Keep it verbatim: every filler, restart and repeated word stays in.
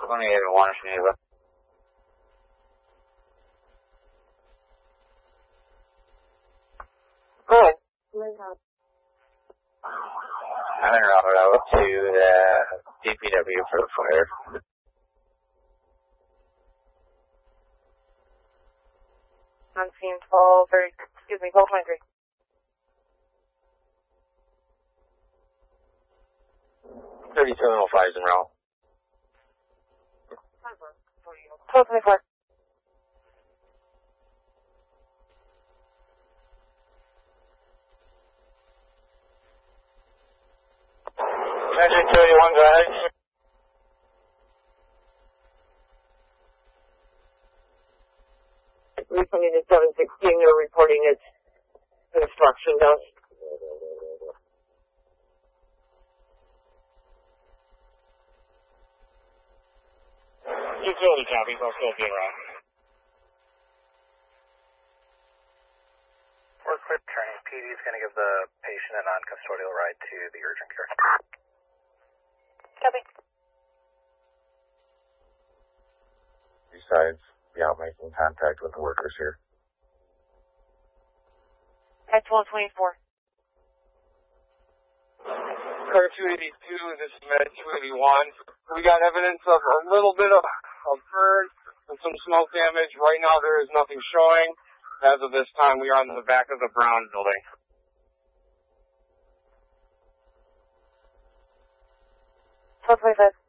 twenty-eight oh one, Geneva. Go ahead. I'm en route out to the D P W for the fire. On scene twelve, or, excuse me, twelve twenty-three. thirty-seven oh five is en route. twelve twenty-four. Engine two eighty-one, go ahead. Recently to seven sixteen, they're reporting it's construction dust. Utility copies, I'll still be around. We're clear training. P D is going to give the patient a non-custodial ride to the urgent care. Copy. Besides, yeah, making contact with the workers here. At twelve twenty-four. Car two eighty-two, this is Med two eighty-one. We got evidence of a little bit of, of burn and some smoke damage. Right now there is nothing showing. As of this time, we are on the back of the Brown building. twelve twenty-five.